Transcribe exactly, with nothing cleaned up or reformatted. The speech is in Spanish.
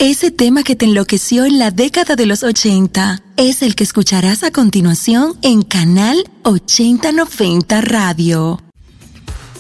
Ese tema que te enloqueció en la década de los ochenta es el que escucharás a continuación en Canal ochenta noventa Radio.